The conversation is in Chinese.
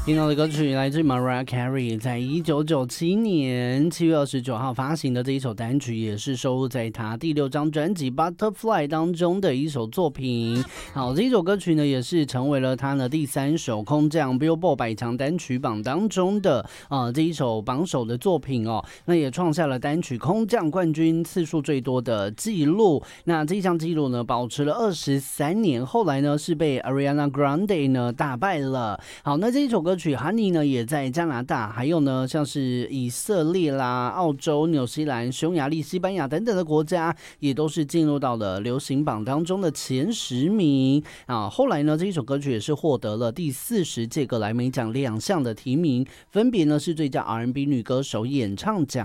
听到的歌曲来自 Mariah Carey 在1997年7月29号发行的这一首单曲，也是收录在她第6张专辑 Butterfly 当中的一首作品。好，这一首歌曲呢，也是成为了她的第3首空降 Billboard 百强单曲榜当中的这一首榜首的作品哦。那也创下了单曲空降冠军次数最多的记录。那这一项记录呢，保持了23年，后来呢是被 Ariana Grande 呢打败了。好，那这一首歌曲 Honey 呢，也在加拿大，还有呢像是以色列啦、澳洲、纽西兰、匈牙利、西班牙等等的国家，也都是进入到了流行榜当中的前10名啊。后来呢，这一首歌曲也是获得了第40届格莱美奖2项的提名，分别呢是最佳 R&B 女歌手演唱奖